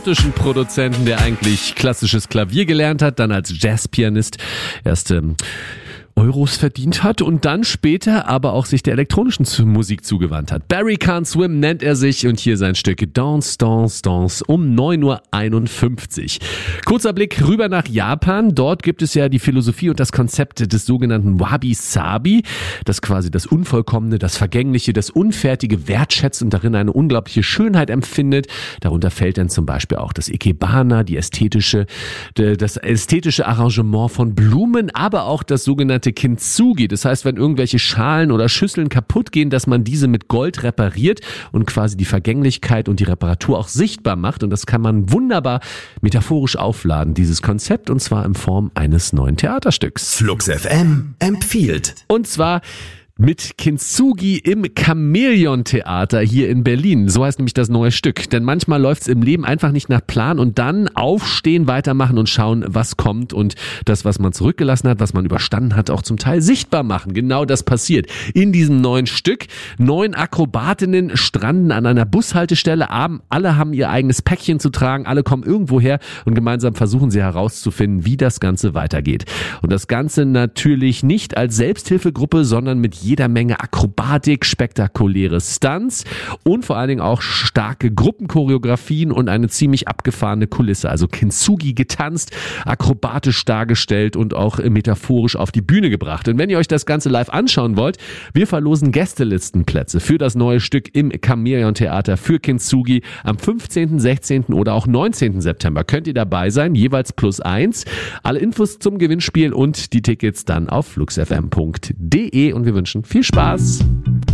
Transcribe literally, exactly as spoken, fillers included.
Produzenten, der eigentlich klassisches Klavier gelernt hat, dann als Jazzpianist erst ähm, Euros verdient hat und dann später aber auch sich der elektronischen Musik zugewandt hat. Barry Can't Swim nennt er sich und hier sein Stück Dance, Dance, Dance um neun Uhr einundfünfzig. Kurzer Blick rüber nach Japan. Dort gibt es ja die Philosophie und das Konzept des sogenannten Wabi-Sabi, das quasi das Unvollkommene, das Vergängliche, das Unfertige wertschätzt und darin eine unglaubliche Schönheit empfindet. Darunter fällt dann zum Beispiel auch das Ikebana, die ästhetische, das ästhetische Arrangement von Blumen, aber auch das sogenannte Kintsugi. Das heißt, wenn irgendwelche Schalen oder Schüsseln kaputt gehen, dass man diese mit Gold repariert und quasi die Vergänglichkeit und die Reparatur auch sichtbar macht. Und das kann man wunderbar metaphorisch aufladen, dieses Konzept, und zwar in Form eines neuen Theaterstücks. Flux F M empfiehlt. Und zwar mit Kintsugi im Chamäleon-Theater hier in Berlin. So heißt nämlich das neue Stück. Denn manchmal läuft es im Leben einfach nicht nach Plan und dann aufstehen, weitermachen und schauen, was kommt und das, was man zurückgelassen hat, was man überstanden hat, auch zum Teil sichtbar machen. Genau das passiert in diesem neuen Stück. Neun Akrobatinnen stranden an einer Bushaltestelle. Alle haben ihr eigenes Päckchen zu tragen. Alle kommen irgendwo her und gemeinsam versuchen sie herauszufinden, wie das Ganze weitergeht. Und das Ganze natürlich nicht als Selbsthilfegruppe, sondern mit jeder Menge Akrobatik, spektakuläre Stunts und vor allen Dingen auch starke Gruppenchoreografien und eine ziemlich abgefahrene Kulisse. Also Kintsugi getanzt, akrobatisch dargestellt und auch metaphorisch auf die Bühne gebracht. Und wenn ihr euch das Ganze live anschauen wollt, wir verlosen Gästelistenplätze für das neue Stück im Chamäleon-Theater für Kintsugi am fünfzehnten, sechzehnten oder auch neunzehnten September. Könnt ihr dabei sein, jeweils plus eins. Alle Infos zum Gewinnspiel und die Tickets dann auf fluxfm punkt de und wir wünschen viel Spaß.